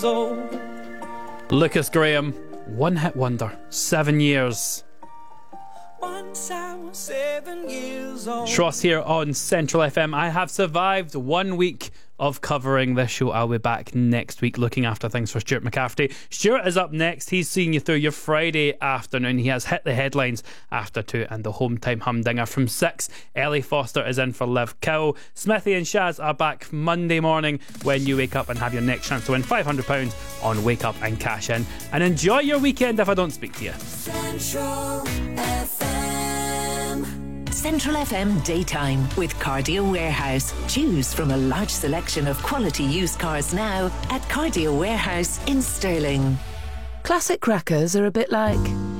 years old. Lucas Graham, one-hit wonder, 7 years. Once I was 7 years old. Shross here on Central FM. I have survived 1 week of covering this show. I'll be back next week looking after things for Stuart McCafferty. Stuart is up next. He's seeing you through your Friday afternoon. He has hit the headlines after 2 and the home time humdinger from 6. Ellie Foster is in for Liv Cow. Smithy and Shaz are back Monday morning when you wake up and have your next chance to win £500 on Wake Up and Cash In. And enjoy your weekend if I don't speak to you. Central FM Daytime with Cardio Warehouse. Choose from a large selection of quality used cars now at Cardio Warehouse in Stirling. Classic crackers are a bit like...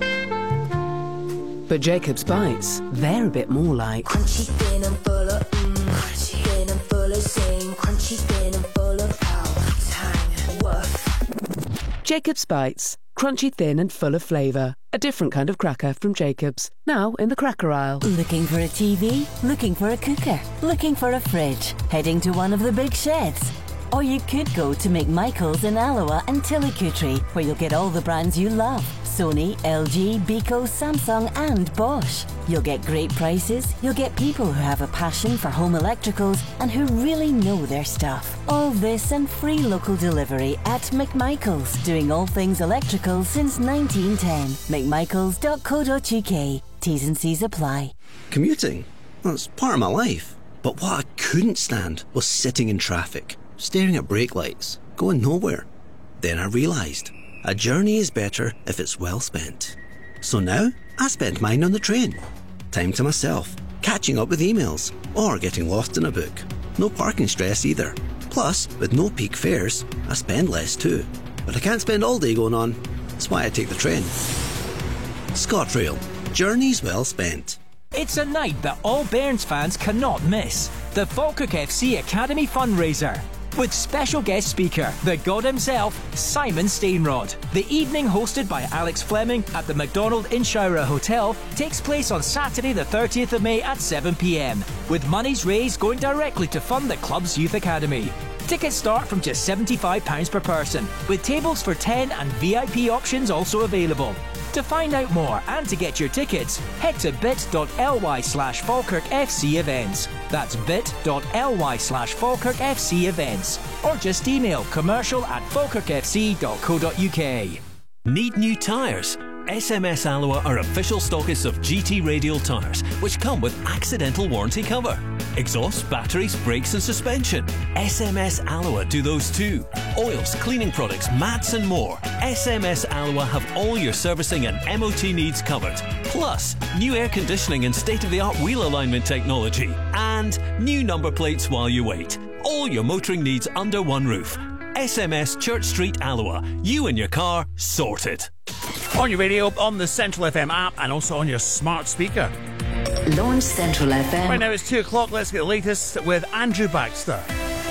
But Jacob's Bites, they're a bit more like... Crunchy, thin and full of crunchy, thin and full of zing. Crunchy, thin and full of power, tang, woof. Jacob's Bites. Crunchy, thin and full of flavour. A different kind of cracker from Jacob's. Now in the cracker aisle. Looking for a TV? Looking for a cooker? Looking for a fridge? Heading to one of the big sheds? Or you could go to McMichael's in Alloa and Tillicootree, where you'll get all the brands you love. Sony, LG, Beko, Samsung and Bosch. You'll get great prices, you'll get people who have a passion for home electricals and who really know their stuff. All this and free local delivery at McMichael's, doing all things electrical since 1910. McMichaels.co.uk. T's and C's apply. Commuting? Well, it's part of my life. But what I couldn't stand was sitting in traffic, staring at brake lights, going nowhere. Then I realised a journey is better if it's well spent. So now I spend mine on the train. Time to myself, catching up with emails, or getting lost in a book. No parking stress either. Plus, with no peak fares, I spend less too. But I can't spend all day going on. That's why I take the train. ScotRail. Journeys well spent. It's a night that all Bairns fans cannot miss. The Falkirk FC Academy fundraiser. With special guest speaker, the god himself, Simon Stainrod. The evening, hosted by Alex Fleming at the McDonald Inshira Hotel, takes place on Saturday the 30th of May at 7 p.m, with monies raised going directly to fund the club's youth academy. Tickets start from just £75 per person, with tables for 10 and VIP options also available. To find out more and to get your tickets, head to bit.ly/FalkirkFC events. That's bit.ly/FalkirkFC events. Or just email commercial@falkirkfc.co.uk. Need new tyres? SMS Alloa are official stockists of GT Radial tyres, which come with accidental warranty cover. Exhaust, batteries, brakes and suspension. SMS Alloa do those too. Oils, cleaning products, mats and more. SMS Alloa have all your servicing and MOT needs covered. Plus, new air conditioning and state-of-the-art wheel alignment technology. And new number plates while you wait. All your motoring needs under one roof. SMS Church Street Alloa. You and your car sorted. On your radio, on the Central FM app, and also on your smart speaker. Launch Central FM. Right now it's 2 o'clock. Let's get the latest with Andrew Baxter.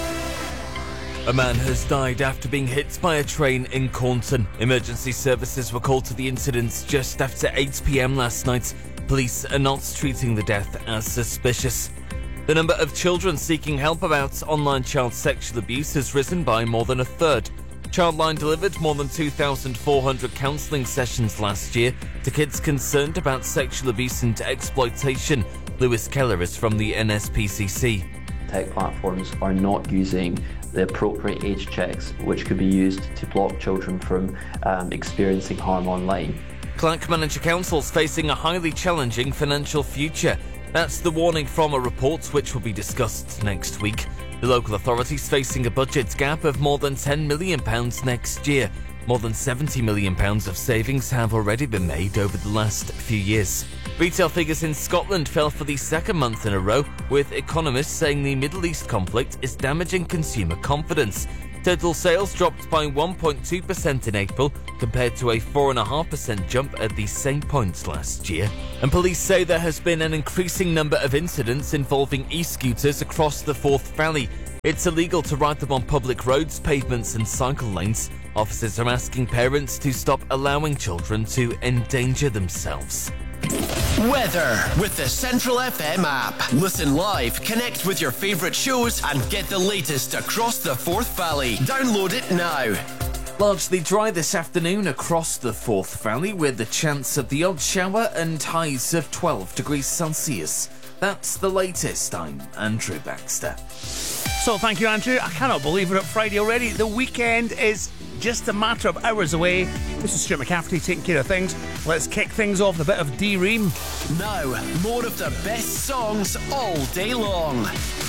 A man has died after being hit by a train in Cornton. Emergency services were called to the incident just after 8 p.m. last night. Police are not treating the death as suspicious. The number of children seeking help about online child sexual abuse has risen by more than a third. Childline delivered more than 2,400 counselling sessions last year to kids concerned about sexual abuse and exploitation. Lewis Keller is from the NSPCC. Tech platforms are not using the appropriate age checks, which could be used to block children from experiencing harm online. Clackmannanshire Council's facing a highly challenging financial future. That's the warning from a report which will be discussed next week. The local authority's facing a budget gap of more than £10 million next year. More than £70 million of savings have already been made over the last few years. Retail figures in Scotland fell for the second month in a row, with economists saying the Middle East conflict is damaging consumer confidence. Total sales dropped by 1.2% in April, compared to a 4.5% jump at the same point last year. And police say there has been an increasing number of incidents involving e-scooters across the Forth Valley. It's illegal to ride them on public roads, pavements and cycle lanes. Officers are asking parents to stop allowing children to endanger themselves. Weather with the Central FM app. Listen live, connect with your favourite shows and get the latest across the Forth Valley. Download it now. Largely dry this afternoon across the Forth Valley with the chance of the odd shower and highs of 12 degrees Celsius. That's the latest. I'm Andrew Baxter. So thank you, Andrew. I cannot believe we're at Friday already. The weekend is just a matter of hours away. This is Stuart McCafferty taking care of things. Let's kick things off with a bit of D-Ream. Now, more of the best songs all day long.